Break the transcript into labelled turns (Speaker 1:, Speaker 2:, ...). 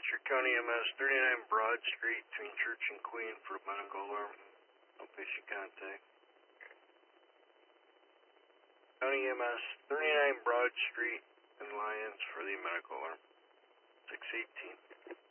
Speaker 1: dispatcher, County EMS, 39 Broad Street between Church and Queen for medical alarm. No patient contact. County EMS, 39 Broad Street in Lyons for the medical alarm. 618.